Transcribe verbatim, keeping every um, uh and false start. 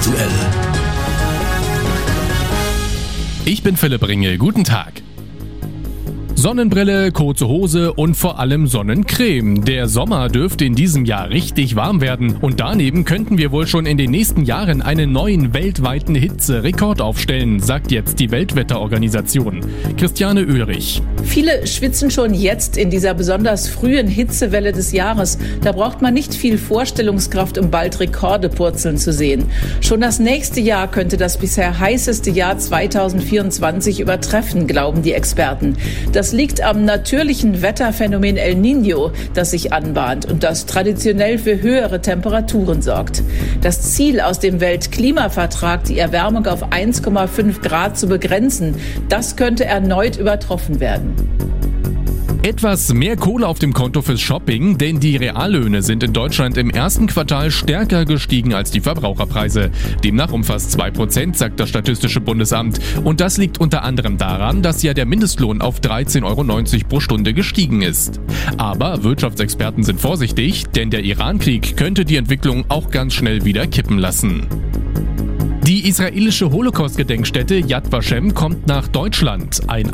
aktuell. Ich bin Philipp Ringel, guten Tag. Sonnenbrille, kurze Hose und vor allem Sonnencreme. Der Sommer dürfte in diesem Jahr richtig warm werden und daneben könnten wir wohl schon in den nächsten Jahren einen neuen weltweiten Hitze-Rekord aufstellen, sagt jetzt die Weltwetterorganisation. Christiane Oehlrich. Viele schwitzen schon jetzt in dieser besonders frühen Hitzewelle des Jahres. Da braucht man nicht viel Vorstellungskraft, um bald Rekorde purzeln zu sehen. Schon das nächste Jahr könnte das bisher heißeste Jahr zweitausendvierundzwanzig übertreffen, glauben die Experten. Das liegt am natürlichen Wetterphänomen El Niño, das sich anbahnt und das traditionell für höhere Temperaturen sorgt. Das Ziel aus dem Weltklimavertrag, die Erwärmung auf eins Komma fünf Grad zu begrenzen, das könnte erneut übertroffen werden. Etwas mehr Kohle auf dem Konto fürs Shopping, denn die Reallöhne sind in Deutschland im ersten Quartal stärker gestiegen als die Verbraucherpreise. Demnach um fast zwei Prozent, sagt das Statistische Bundesamt. Und das liegt unter anderem daran, dass ja der Mindestlohn auf dreizehn Euro neunzig pro Stunde gestiegen ist. Aber Wirtschaftsexperten sind vorsichtig, denn der Iran-Krieg könnte die Entwicklung auch ganz schnell wieder kippen lassen. Die israelische Holocaust-Gedenkstätte Yad Vashem kommt nach Deutschland. Ein